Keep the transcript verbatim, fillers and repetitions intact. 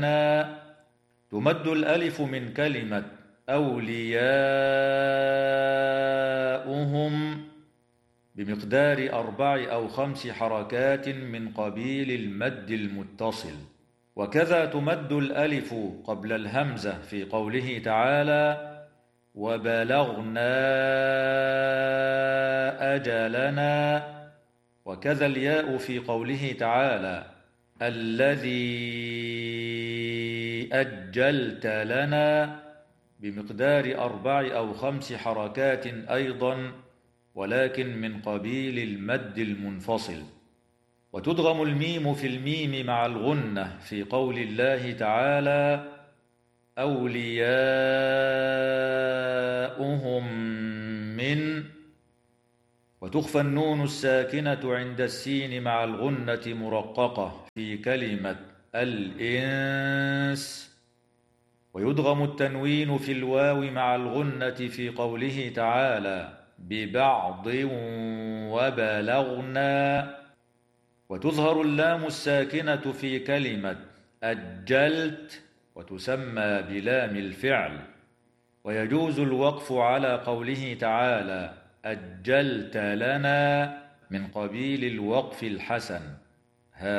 تمد الألف من كلمة أولياؤهم بمقدار أربع أو خمس حركات من قبيل المد المتصل. وكذا تمد الألف قبل الهمزة في قوله تعالى وبلغنا أجلنا، وكذا الياء في قوله تعالى الذي أجلت لنا بمقدار أربع أو خمس حركات أيضا، ولكن من قبيل المد المنفصل. وتدغم الميم في الميم مع الغنة في قول الله تعالى أولياؤهم من، وتخفى النون الساكنة عند السين مع الغنة مرققة في كلمة الإنس. ويدغم التنوين في الواو مع الغنة في قوله تعالى ببعض وبلغنا. وتظهر اللام الساكنة في كلمة أجلت وتسمى بلام الفعل. ويجوز الوقف على قوله تعالى أجلت لنا من قبيل الوقف الحسن.